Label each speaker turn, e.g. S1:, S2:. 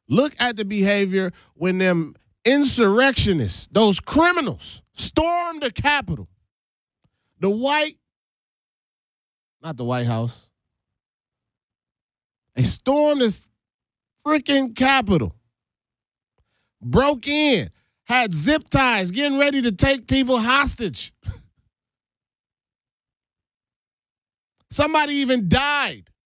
S1: Look at the behavior when them insurrectionists, those criminals, stormed the Capitol. Not the White House. They stormed this freaking Capitol, broke in, had zip ties, getting ready to take people hostage. Somebody even died.